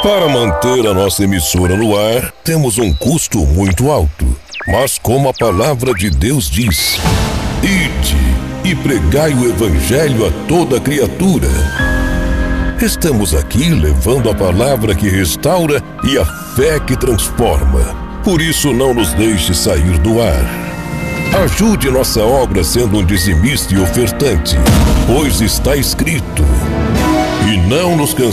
Para manter a nossa emissora no ar, temos um custo muito alto. Mas como a palavra de Deus diz: ide e pregai o evangelho a toda criatura. Estamos aqui levando a palavra que restaura e a fé que transforma. Por isso não nos deixe sair do ar. Ajude nossa obra sendo um dizimista e ofertante, pois está escrito: e não nos cansemos